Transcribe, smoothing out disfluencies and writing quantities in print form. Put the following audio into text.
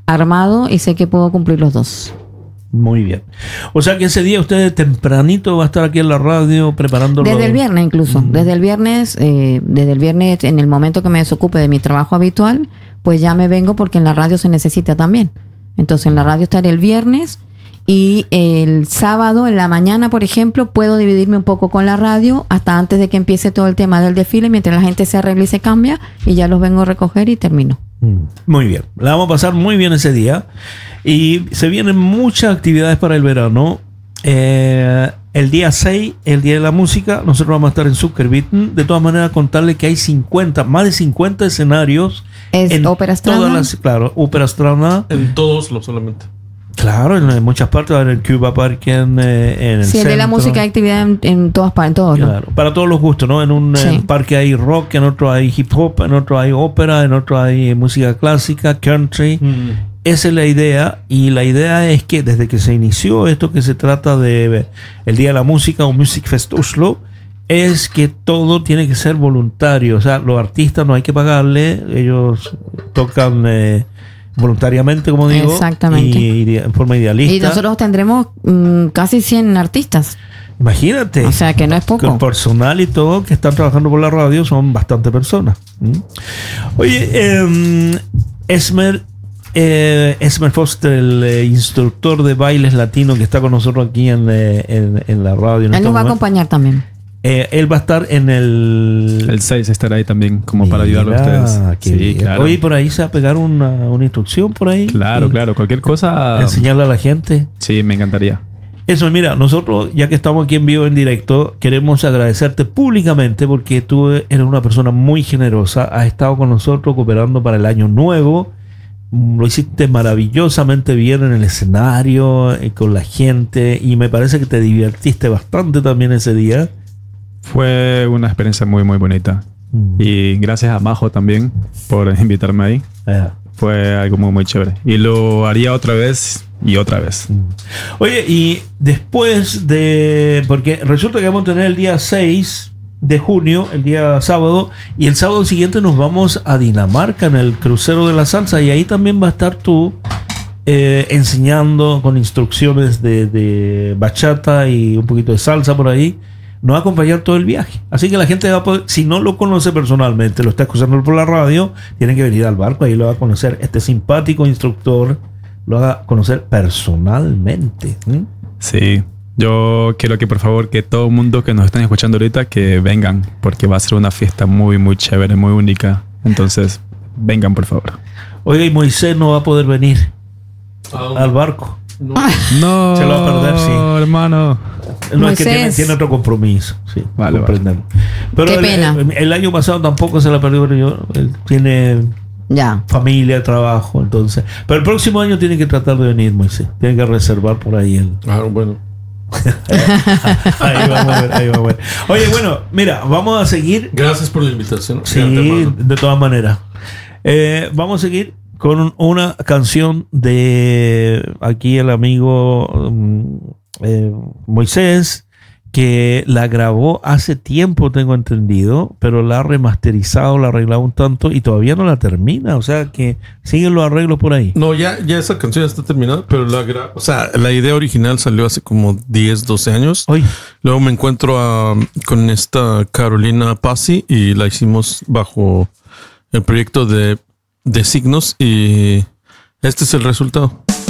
armado y sé que puedo cumplir los dos. Muy bien. O sea que ese día usted tempranito va a estar aquí en la radio preparándolo. Desde el viernes incluso. Desde el viernes en el momento que me desocupe de mi trabajo habitual, pues ya me vengo porque en la radio se necesita también. Entonces en la radio estaré el viernes y el sábado en la mañana, por ejemplo, puedo dividirme un poco con la radio hasta antes de que empiece todo el tema del desfile, mientras la gente se arregla y se cambia y ya los vengo a recoger y termino. Muy bien. La vamos a pasar muy bien ese día. Y se vienen muchas actividades para el verano. El día 6, el día de la música, nosotros vamos a estar en Zuckerbitten. De todas maneras, contarle que hay más de 50 escenarios. ¿Es en Ópera Strana? Todas las, claro, Ópera Strana. En todos, no solamente. Claro, en muchas partes, en el Cuba Park, en el Sí, el de la centro. música hay actividad en todas partes, en todos. Claro, para todos los gustos, ¿no? En un parque hay rock, en otro hay hip hop, en otro hay ópera, en otro hay música clásica, country. Esa es la idea, y la idea es que desde que se inició esto que se trata de el Día de la Música o Music Fest Oslo, es que todo tiene que ser voluntario. O sea, los artistas no hay que pagarle, ellos tocan voluntariamente, como digo. Exactamente. Y en forma idealista. Y nosotros tendremos casi 100 artistas. Imagínate. O sea, que no es poco. Con personal y todo que están trabajando por la radio son bastante personas. Oye, Esmer Foster, el instructor de bailes latino que está con nosotros aquí en la radio. Él nos va a acompañar también. Él va a estar en el 6 estará ahí también como para ayudarlo a ustedes. Sí, claro. Oye, por ahí se va a pegar una instrucción por ahí. Claro, claro. Cualquier cosa. Enseñarle a la gente. Sí, me encantaría. Eso, mira, nosotros, ya que estamos aquí en vivo, en directo, queremos agradecerte públicamente porque tú eres una persona muy generosa. Has estado con nosotros cooperando para el año nuevo. Lo hiciste maravillosamente bien en el escenario, con la gente, y me parece que te divertiste bastante también ese día. Fue una experiencia muy, muy bonita. Y gracias a Majo también por invitarme ahí. Fue algo muy, muy chévere. Y lo haría otra vez y otra vez. Oye, y después de... Porque resulta que vamos a tener el día 6 de junio, el día sábado, y el sábado siguiente nos vamos a Dinamarca en el crucero de la salsa, y ahí también va a estar tú enseñando con instrucciones de bachata y un poquito de salsa por ahí. Nos va a acompañar todo el viaje, así que la gente va a poder, si no lo conoce personalmente, lo está escuchando por la radio, tienen que venir al barco, ahí lo va a conocer este simpático instructor, lo va a conocer personalmente. Sí. Yo quiero que por favor que todo el mundo que nos están escuchando ahorita que vengan, porque va a ser una fiesta muy, muy chévere, muy única. Entonces, vengan por favor. Oiga, y Moisés no va a poder venir al barco. No, se lo va a perder, sí. Hermano. No, es que tiene otro compromiso. Sí, vale. Pero qué pena. El año pasado tampoco se la perdió, pero él tiene familia, trabajo, entonces. Pero el próximo año tiene que tratar de venir, Moisés. Tiene que reservar por ahí él. Bueno. Ahí vamos a ver. Oye, bueno, mira, vamos a seguir. Gracias por la invitación. Sí, de todas maneras. Vamos a seguir con una canción de aquí el amigo Moisés, que la grabó hace tiempo, tengo entendido, pero la ha remasterizado, la ha arreglado un tanto y todavía no la termina. O sea que siguen los arreglos por ahí. No, ya esa canción está terminada, pero la idea original salió hace como 10, 12 años. Hoy. Luego me encuentro con esta Carolina Pazzi y la hicimos bajo el proyecto de Signos, y este es el resultado.